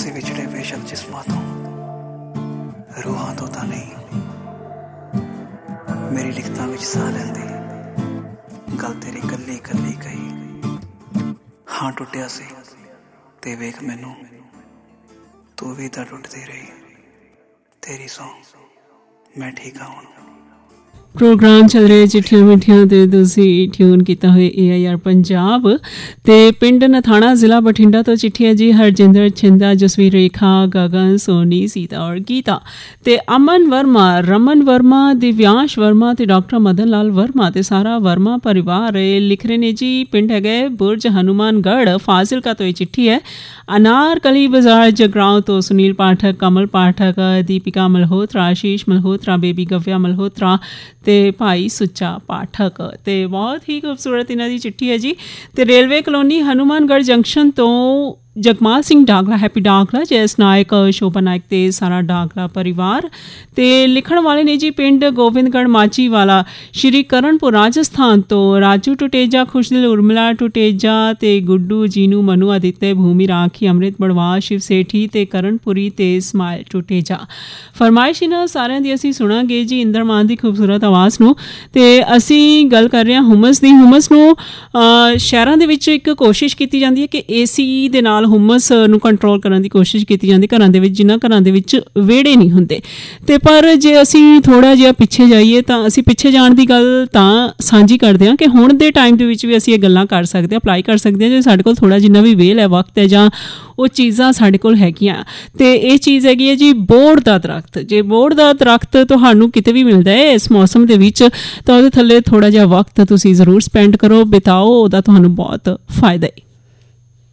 ਅਸੀਂ ਵਿਛੜੇ ਬੇਸ਼ੱਕ ਜਿਸਮਾਂ ਤੋਂ, ਰੂਹਾਂ ਤੋਂ ਤਾਂ ਨਹੀਂ। ਮੇਰੀ ਲਿਖਤਾਂ ਵਿੱਚ ਸਾਹ ਲੈਂਦੀ ਗੱਲ ਤੇਰੀ ਕੱਲੀ ਕੱਲੀ ਕਹੀ। ਹਾਂ ਟੁੱਟਿਆ ਸੀ ਤੇ ਵੇਖ ਮੈਨੂੰ, ਤੂੰ ਵੀ ਤਾਂ ਟੁੱਟਦੀ ਰਹੀ। ਤੇਰੀ ਸੌਂ ਮੈਂ ਠੀਕ ਹਾਂ ਹੁਣ। ਪ੍ਰੋਗਰਾਮ ਚੱਲ ਰਿਹਾ ਚਿੱਠੀਆਂ ਮਿੱਠੀਆਂ ਤੇ ਤੁਸੀਂ ਟਿਊਨ ਕੀਤਾ ਹੋਇਆ AIR ਪੰਜਾਬ। ਤੇ ਪਿੰਡ ਨਥਾਣਾ ਜ਼ਿਲ੍ਹਾ ਬਠਿੰਡਾ ਤੋਂ ਚਿੱਠੀ ਹੈ ਜੀ ਹਰਜਿੰਦਰ ਛਿੰਦਾ, ਜਸਵੀਰ ਰੇਖਾ, ਗਗਨ, ਸੋਨੀ, ਸੀਤਾ ਔਰ ਗੀਤਾ ਤੇ ਅਮਨ ਵਰਮਾ, ਰਮਨ ਵਰਮਾ, ਦਿਵਿਆਂਸ਼ ਵਰਮਾ ਤੇ ਡਾਕਟਰ ਮਦਨ ਲਾਲ ਵਰਮਾ ਤੇ ਸਾਰਾ ਵਰਮਾ ਪਰਿਵਾਰ ਲਿਖ ਰਹੇ ਨੇ ਜੀ। ਪਿੰਡ ਹੈਗਾ ਬੁਰਜ ਹਨੂਮਾਨਗੜ੍ਹ, ਫਾਜ਼ਿਲਕਾ ਤੋਂ ਇਹ ਚਿੱਠੀ ਹੈ। ਅਨਾਰਕਲੀ ਬਾਜ਼ਾਰ ਜਗਰਾਉਂ ਤੋਂ ਸੁਨੀਲ ਪਾਠਕ, ਕਮਲ ਪਾਠਕ, ਦੀਪਿਕਾ ਮਲਹੋਤਰਾ, ਆਸ਼ੀਸ਼ ਮਲਹੋਤਰਾ, ਬੇਬੀ ਗਵਿਆ ਮਲਹੋਤਰਾ ਤੇ ਭਾਈ ਸੁੱਚਾ ਪਾਠਕ। ਤੇ ਬਹੁਤ ਹੀ ਖੂਬਸੂਰਤ ਇਹਨਾਂ ਦੀ ਚਿੱਠੀ ਹੈ ਜੀ। ਤੇ ਰੇਲਵੇ ਕਲੋਨੀ ਹਨੂਮਾਨਗੜ੍ਹ ਜੰਕਸ਼ਨ ਤੋਂ ਜਗਮਾਲ ਸਿੰਘ ਡਾਗਲਾ, ਹੈਪੀ ਡਾਗਲਾ, ਜੈਸ ਨਾਇਕ, ਸ਼ੋਭਾ ਨਾਇਕ ਤੇ ਸਾਰਾ ਡਾਗਲਾ ਪਰਿਵਾਰ। ਤੇ ਲਿਖਣ ਵਾਲੇ ਨੇ ਜੀ ਪਿੰਡ ਗੋਬਿੰਦਗੜ੍ਹ ਮਾਚੀ ਵਾਲਾ, ਸ਼੍ਰੀ ਕਰਨਪੁਰ ਰਾਜਸਥਾਨ ਤੋਂ ਰਾਜੂ ਟੁਟੇਜਾ, ਖੁਸ਼ਦਿਲ ਉਰਮਿਲਾ ਟੁਟੇਜਾ ਤੇ ਗੁੱਡੂ, ਜੀਨੂ, ਮਨੂ, ਆਦਿਤਯ, ਭੂਮੀ ਰਾਖੀ, ਅੰਮ੍ਰਿਤ ਬੜਵਾ, ਸ਼ਿਵ ਸੇਠੀ ਤੇ ਕਰਨਪੁਰੀ ਤੇ ਇਸਮਾਇਲ ਟੁਟੇਜਾ। ਫਰਮਾਇਸ਼ ਇਹਨਾਂ ਸਾਰਿਆਂ ਦੀ ਅਸੀਂ ਸੁਣਾਂਗੇ ਜੀ ਇੰਦਰ ਮਾਨ ਦੀ ਖੂਬਸੂਰਤ ਆਵਾਜ਼ ਨੂੰ। ਤੇ ਅਸੀਂ ਗੱਲ ਕਰ ਰਹੇ ਹਾਂ ਹੁਮਸ ਦੀ। ਹੁਮਸ ਨੂੰ ਸ਼ਹਿਰਾਂ ਦੇ ਵਿੱਚ ਇੱਕ ਕੋਸ਼ਿਸ਼ ਕੀਤੀ ਜਾਂਦੀ ਹੈ ਕਿ AC ਦੇ ਨਾਲ ਹੁਮਸ ਨੂੰ ਕੰਟਰੋਲ ਕਰਨ ਦੀ ਕੋਸ਼ਿਸ਼ ਕੀਤੀ ਜਾਂਦੀ ਘਰਾਂ ਦੇ ਵਿੱਚ, ਜਿਨ੍ਹਾਂ ਘਰਾਂ ਦੇ ਵਿੱਚ ਵਿਹੜੇ ਨਹੀਂ ਹੁੰਦੇ। ਤੇ ਪਰ ਜੇ ਅਸੀਂ ਥੋੜ੍ਹਾ ਜਿਹਾ ਪਿੱਛੇ ਜਾਈਏ ਤਾਂ ਅਸੀਂ ਪਿੱਛੇ ਜਾਣ ਦੀ ਗੱਲ ਤਾਂ ਸਾਂਝੀ ਕਰਦੇ ਹਾਂ ਕਿ ਹੁਣ ਦੇ ਟਾਈਮ ਦੇ ਵਿੱਚ ਵੀ ਅਸੀਂ ਇਹ ਗੱਲਾਂ ਕਰ ਸਕਦੇ ਹਾਂ, ਅਪਲਾਈ ਕਰ ਸਕਦੇ ਹਾਂ ਜੇ ਸਾਡੇ ਕੋਲ ਥੋੜ੍ਹਾ ਜਿੰਨਾ ਵੀ ਵੇਲ ਹੈ, ਵਕਤ ਹੈ, ਜਾਂ ਉਹ ਚੀਜ਼ਾਂ ਸਾਡੇ ਕੋਲ ਹੈਗੀਆਂ। ਤੇ ਇਹ ਚੀਜ਼ ਹੈਗੀ ਹੈ ਜੀ ਬੋਹੜ ਦਾ ਦਰਖਤ। ਜੇ ਬੋਹੜ ਦਾ ਦਰਖਤ ਤੁਹਾਨੂੰ ਕਿਤੇ ਵੀ ਮਿਲਦਾ ਹੈ ਇਸ ਮੌਸਮ ਦੇ ਵਿੱਚ ਤਾਂ ਉਹਦੇ ਥੱਲੇ ਥੋੜ੍ਹਾ ਜਿਹਾ ਵਕਤ ਤੁਸੀਂ ਜ਼ਰੂਰ ਸਪੈਂਡ ਕਰੋ, ਬਿਤਾਓ, ਉਹਦਾ ਤੁਹਾਨੂੰ ਬਹੁਤ ਫਾਇਦਾ ਹੈ।